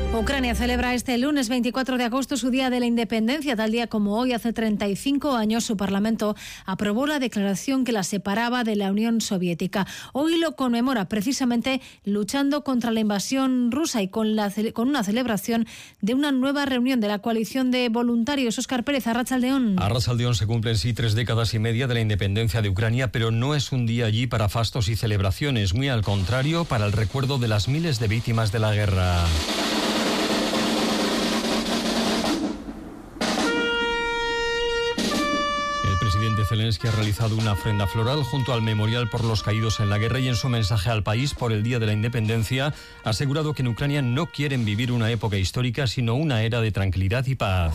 Ucrania celebra este lunes 24 de agosto su Día de la Independencia. Tal día como hoy, hace 35 años, su Parlamento aprobó la declaración que la separaba de la Unión Soviética. Hoy lo conmemora precisamente luchando contra la invasión rusa y con una celebración de una nueva reunión de la coalición de voluntarios. Óscar Pérez, Arratsaldeón. Arratsaldeón, se cumplen 3 décadas y media de la independencia de Ucrania, pero no es un día allí para fastos y celebraciones, muy al contrario, para el recuerdo de las miles de víctimas de la guerra. Zelensky ha realizado una ofrenda floral junto al memorial por los caídos en la guerra y en su mensaje al país por el Día de la Independencia ha asegurado que en Ucrania no quieren vivir una época histórica, sino una era de tranquilidad y paz.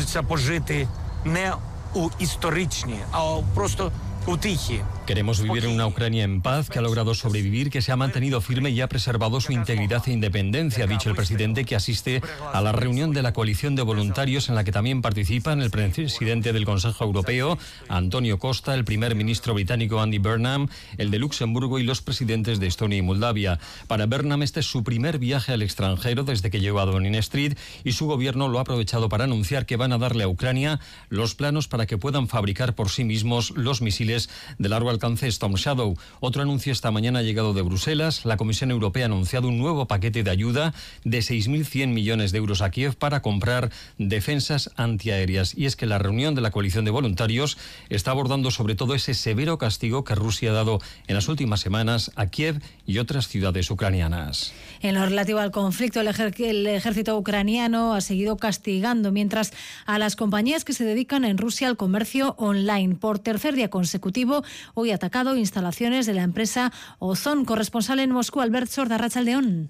Queremos vivir en una Ucrania en paz que ha logrado sobrevivir, que se ha mantenido firme y ha preservado su integridad e independencia, ha dicho el presidente, que asiste a la reunión de la coalición de voluntarios en la que también participan el presidente del Consejo Europeo, Antonio Costa, el primer ministro británico Andy Burnham, el de Luxemburgo y los presidentes de Estonia y Moldavia. Para Burnham este es su primer viaje al extranjero desde que llegó a Downing Street y su gobierno lo ha aprovechado para anunciar que van a darle a Ucrania los planos para que puedan fabricar por sí mismos los misiles de largo alcance Storm Shadow. Otro anuncio esta mañana ha llegado de Bruselas. La Comisión Europea ha anunciado un nuevo paquete de ayuda de 6.100 millones de euros a Kiev para comprar defensas antiaéreas. Y es que la reunión de la coalición de voluntarios está abordando sobre todo ese severo castigo que Rusia ha dado en las últimas semanas a Kiev y otras ciudades ucranianas. En lo relativo al conflicto, el ejército ucraniano ha seguido castigando mientras a las compañías que se dedican en Rusia al comercio online. Por tercer día consecutivo, hoy ha atacado instalaciones de la empresa Ozon. Corresponsal en Moscú, Albert Sorda, Arratsaldeón.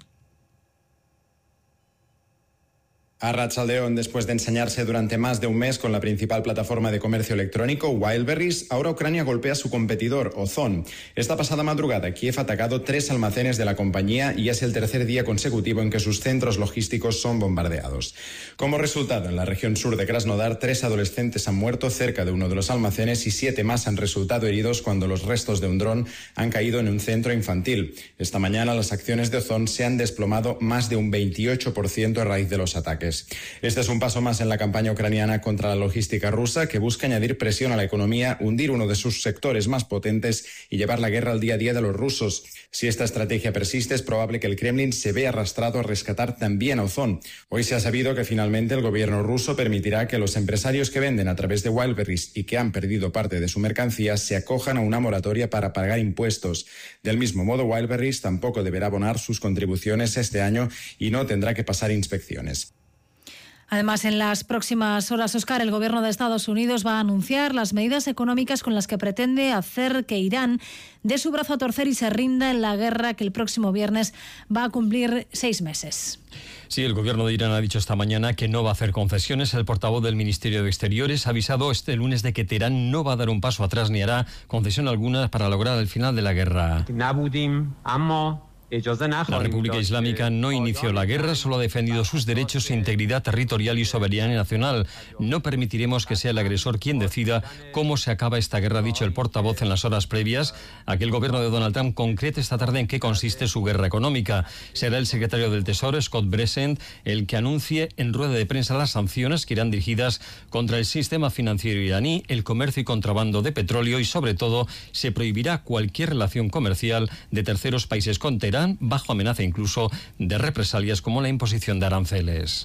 Arratsaldeón, después de ensañarse durante más de un mes con la principal plataforma de comercio electrónico, Wildberries, ahora Ucrania golpea a su competidor, Ozon. Esta pasada madrugada, Kiev ha atacado 3 almacenes de la compañía y es el tercer día consecutivo en que sus centros logísticos son bombardeados. Como resultado, en la región sur de Krasnodar, 3 adolescentes han muerto cerca de uno de los almacenes y 7 más han resultado heridos cuando los restos de un dron han caído en un centro infantil. Esta mañana, las acciones de Ozon se han desplomado más de un 28% a raíz de los ataques. Este es un paso más en la campaña ucraniana contra la logística rusa, que busca añadir presión a la economía, hundir uno de sus sectores más potentes y llevar la guerra al día a día de los rusos. Si esta estrategia persiste, es probable que el Kremlin se vea arrastrado a rescatar también a Ozon. Hoy se ha sabido que finalmente el gobierno ruso permitirá que los empresarios que venden a través de Wildberries y que han perdido parte de su mercancía se acojan a una moratoria para pagar impuestos. Del mismo modo, Wildberries tampoco deberá abonar sus contribuciones este año y no tendrá que pasar inspecciones. Además, en las próximas horas, Óscar, el gobierno de Estados Unidos va a anunciar las medidas económicas con las que pretende hacer que Irán dé su brazo a torcer y se rinda en la guerra que el próximo viernes va a cumplir 6 meses. Sí, el gobierno de Irán ha dicho esta mañana que no va a hacer concesiones. El portavoz del Ministerio de Exteriores ha avisado este lunes de que Teherán no va a dar un paso atrás ni hará concesión alguna para lograr el final de la guerra. La República Islámica no inició la guerra, solo ha defendido sus derechos e integridad territorial y soberanía nacional. No permitiremos que sea el agresor quien decida cómo se acaba esta guerra, ha dicho el portavoz en las horas previas a que el gobierno de Donald Trump concrete esta tarde en qué consiste su guerra económica. Será el secretario del Tesoro, Scott Bessent, el que anuncie en rueda de prensa las sanciones que irán dirigidas contra el sistema financiero iraní, el comercio y contrabando de petróleo y, sobre todo, se prohibirá cualquier relación comercial de terceros países con Teherán, bajo amenaza incluso de represalias como la imposición de aranceles.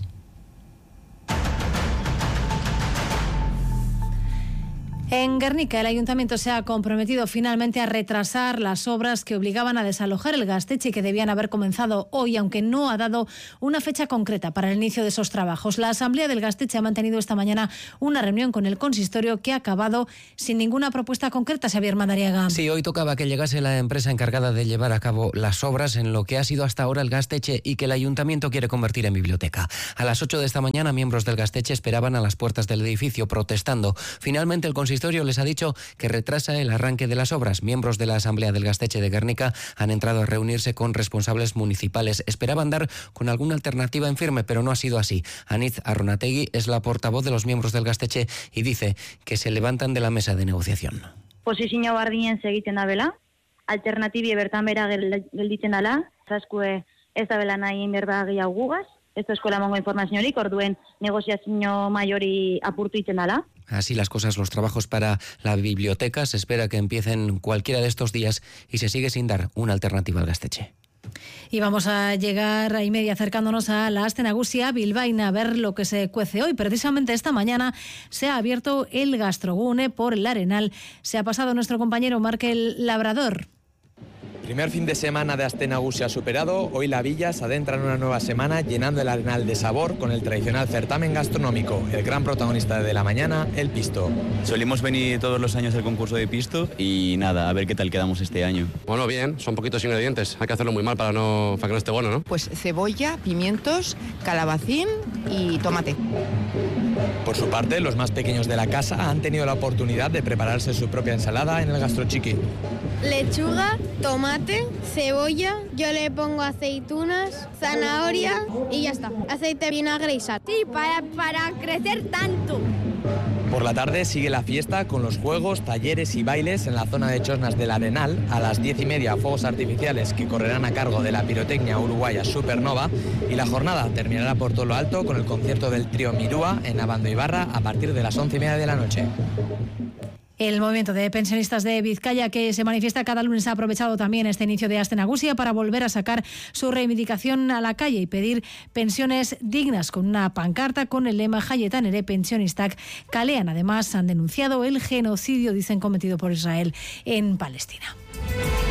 En Guernica, el ayuntamiento se ha comprometido finalmente a retrasar las obras que obligaban a desalojar el Gaztetxe y que debían haber comenzado hoy, aunque no ha dado una fecha concreta para el inicio de esos trabajos. La Asamblea del Gaztetxe ha mantenido esta mañana una reunión con el consistorio que ha acabado sin ninguna propuesta concreta, Xavier Madariaga. Sí, hoy tocaba que llegase la empresa encargada de llevar a cabo las obras en lo que ha sido hasta ahora el Gaztetxe y que el ayuntamiento quiere convertir en biblioteca. A las 8 de esta mañana, miembros del Gaztetxe esperaban a las puertas del edificio protestando. Finalmente, el consistorio les ha dicho que retrasa el arranque de las obras. Miembros de la Asamblea del Gaztetxe de Guernica han entrado a reunirse con responsables municipales. Esperaban dar con alguna alternativa en firme, pero no ha sido así. Anitz Arronategui es la portavoz de los miembros del Gaztetxe y dice que se levantan de la mesa de negociación. Posizio bardinen egiten dabela, alternatibi bertan bera gelditzen dela, zaskue ez dabela nahi inberba gehiago gugaz, esto eskola mongo informaziorik, orduen negoziazio maiori apurtu iten dala. Así las cosas, los trabajos para la biblioteca se espera que empiecen cualquiera de estos días y se sigue sin dar una alternativa al Gaztetxe. Y vamos a llegar a y media acercándonos a la Aste Nagusia bilbaína a ver lo que se cuece hoy. Precisamente esta mañana se ha abierto el Gastrogune por el Arenal. Se ha pasado nuestro compañero Markel Labrador. Primer fin de semana de Aste Nagusia superado, hoy la villa se adentra en una nueva semana llenando el Arenal de sabor con el tradicional certamen gastronómico. El gran protagonista de la mañana, el pisto. Solimos venir todos los años al concurso de pisto y nada, a ver qué tal quedamos este año. Bueno, bien, son poquitos ingredientes, hay que hacerlo muy mal para que no esté bueno, ¿no? Pues cebolla, pimientos, calabacín y tomate. Por su parte, los más pequeños de la casa han tenido la oportunidad de prepararse su propia ensalada en el Gastrochiqui. Lechuga, tomate, cebolla, yo le pongo aceitunas, zanahoria y ya está. Aceite, vinagre y sal. Sí, para crecer tanto. Por la tarde sigue la fiesta con los juegos, talleres y bailes en la zona de Chosnas del Arenal. A las 10:30 fuegos artificiales que correrán a cargo de la pirotecnia uruguaya Supernova y la jornada terminará por todo lo alto con el concierto del trío Mirúa en Abando Ibarra a partir de las 11:30 de la noche. El movimiento de pensionistas de Vizcaya, que se manifiesta cada lunes, ha aprovechado también este inicio de Aste Nagusia para volver a sacar su reivindicación a la calle y pedir pensiones dignas con una pancarta con el lema Jaietan ere pensionistak kalean. Además, han denunciado el genocidio, dicen, cometido por Israel en Palestina.